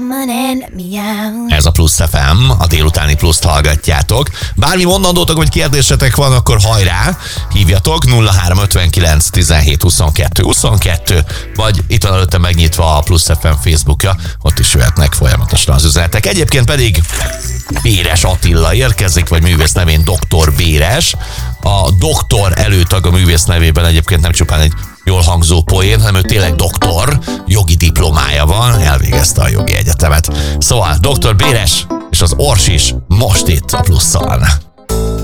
Ez a Plusz FM, a délutáni Pluszt hallgatjátok. Bármi mondandótok, vagy kérdésetek van, akkor hajrá, hívjatok 0359 17 22 22, vagy itt van előtte megnyitva a Plusz FM Facebookja, ott is jöhetnek folyamatosan az üzenetek. Egyébként pedig Béres Attila érkezik, vagy művész nevén Dr. Béres. A doktor előtag a művész nevében egyébként nem csupán egy jól hangzó poén, hanem ő tényleg doktor, jogi diplomája van, elvégezte a jogi egyetemet. Szóval Dr. Béres és az Orsis most itt a Pluszon.